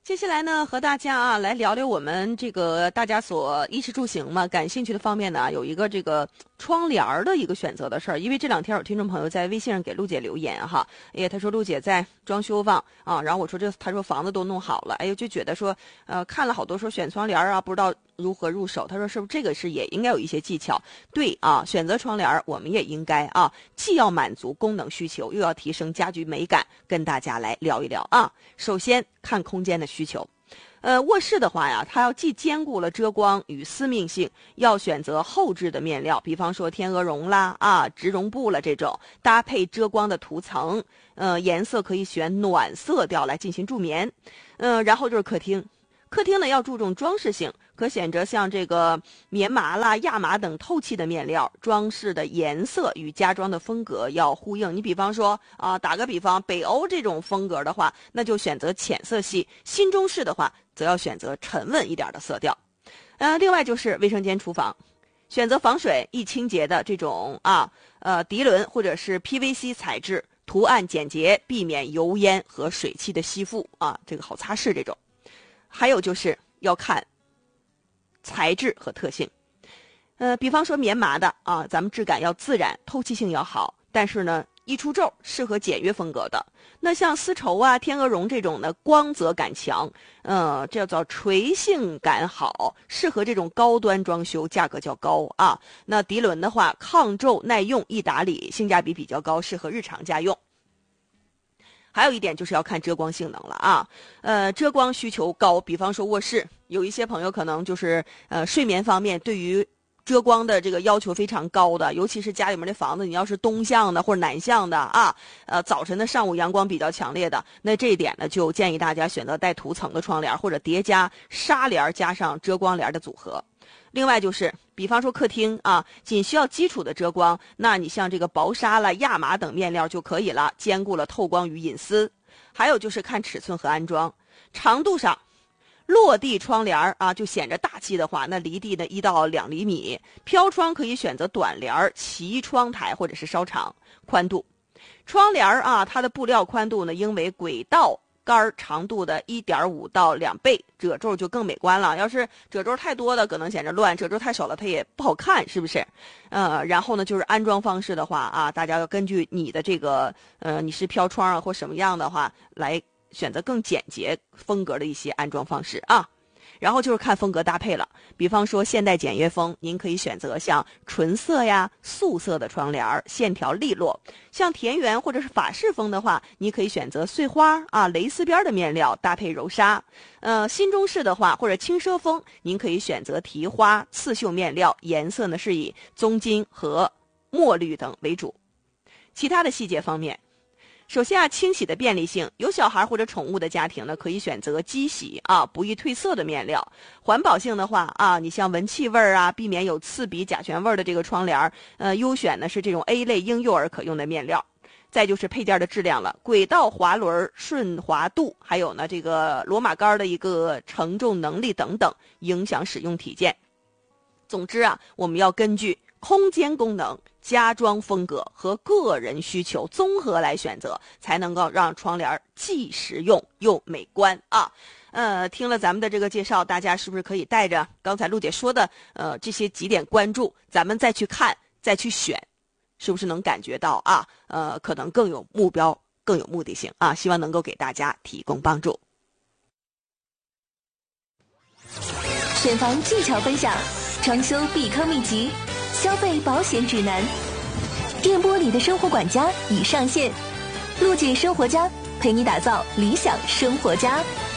接下来呢，和大家来聊聊我们这个大家所衣食住行嘛感兴趣的方面呢，有一个这个窗帘的一个选择的事儿。因为这两天有听众朋友在微信上给陆姐留言哈，他说陆姐在装修房啊，然后我说他说房子都弄好了，就觉得说看了好多说选窗帘啊，不知道如何入手。他说是不是这个是也应该有一些技巧？对啊，选择窗帘我们也应该啊，既要满足功能需求，又要提升家居美感，跟大家来聊一聊啊。首先看空间的需求。卧室的话呀，它要既兼顾了遮光与私密性，要选择厚质的面料，比方说天鹅绒啦、植绒布了这种，搭配遮光的涂层，颜色可以选暖色调来进行助眠。然后就是客厅。客厅呢要注重装饰性，可选择像这个棉麻啦、亚麻等透气的面料，装饰的颜色与家装的风格要呼应。你比方说打个比方，北欧这种风格的话，那就选择浅色系；新中式的话，则要选择沉稳一点的色调。另外就是卫生间、厨房，选择防水易清洁的这种涤纶或者是 PVC 材质，图案简洁，避免油烟和水汽的吸附这个好擦拭这种。还有就是要看材质和特性，比方说棉麻的咱们质感要自然，透气性要好，但是呢易出皱，适合简约风格的。那像丝绸天鹅绒这种呢，光泽感强，这叫垂性感好，适合这种高端装修，价格较高那涤纶的话，抗皱耐用，易打理，性价比比较高，适合日常家用。还有一点就是要看遮光性能了遮光需求高，比方说卧室，有一些朋友可能就是睡眠方面对于遮光的这个要求非常高的，尤其是家里面的房子，你要是东向的或者南向的早晨的上午阳光比较强烈的，那这一点呢就建议大家选择带涂层的窗帘，或者叠加纱帘加上遮光帘的组合。另外就是比方说客厅仅需要基础的遮光，那你像这个薄纱啦、亚麻等面料就可以了，兼顾了透光与隐私。还有就是看尺寸和安装，长度上落地窗帘就显着大气的话，那离地呢1到2厘米，飘窗可以选择短帘、齐窗台或者是稍长。宽度，窗帘它的布料宽度呢应为轨道杆长度的 1.5 到2倍，褶皱就更美观了。要是褶皱太多的可能显着乱，褶皱太少了它也不好看，是不是？然后呢就是安装方式的话大家要根据你的这个你是飘窗或什么样的话来选择更简洁风格的一些安装方式然后就是看风格搭配了，比方说现代简约风，您可以选择像纯色素色的窗帘，线条利落；像田园或者是法式风的话，你可以选择碎花蕾丝边的面料搭配柔纱。新中式的话或者轻奢风，您可以选择提花、刺绣面料，颜色呢是以棕金和墨绿等为主。其他的细节方面，首先清洗的便利性，有小孩或者宠物的家庭呢，可以选择机洗不易褪色的面料。环保性的话你像闻气味避免有刺鼻、甲醛味的这个窗帘优选呢是这种 A 类婴幼儿可用的面料。再就是配件的质量了，轨道滑轮顺滑度，还有呢这个螺马杆的一个承重能力等等，影响使用体验。总之我们要根据空间功能、家装风格和个人需求综合来选择，才能够让窗帘既实用又美观听了咱们的这个介绍，大家是不是可以带着刚才陆姐说的这些几点关注，咱们再去看再去选，是不是能感觉到可能更有目标更有目的性希望能够给大家提供帮助。 选房技巧分享，装修避坑秘籍，消费保险指南，电波里的生活管家已上线，陆姐生活家陪你打造理想生活家。